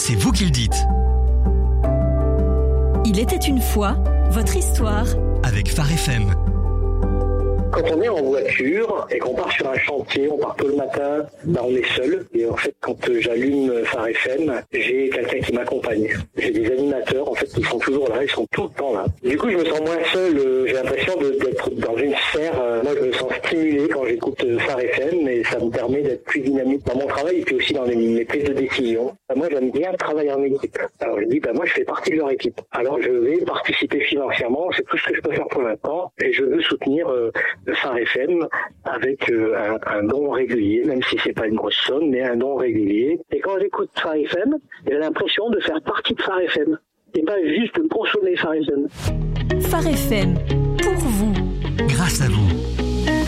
c'est vous qui le dites. Il était une fois, votre histoire. Avec Phare FM. Quand on est en voiture et qu'on part sur un chantier, on part tôt le matin, on est seul. Et en fait, quand j'allume Phare FM, j'ai quelqu'un qui m'accompagne. J'ai des animateurs, en fait, qui sont toujours là, ils sont tout le temps là. Du coup, je me sens moins seul, j'ai l'impression d'être dans une sphère. Moi, je me sens stimulé quand j'écoute Phare FM et ça me permet d'être plus dynamique dans mon travail et puis aussi dans mes prises de décision. Moi, j'aime bien travailler en équipe. Alors, je dis, moi, je fais partie de leur équipe. Alors, je vais participer financièrement, c'est tout ce que je peux faire pour l'instant et je veux soutenir Phare FM avec un don régulier, même si c'est pas une grosse somme, mais un don régulier. Et quand j'écoute Phare FM, j'ai l'impression de faire partie de Phare FM et pas juste de consommer Phare FM. Phare FM, pour vous. Grâce à vous.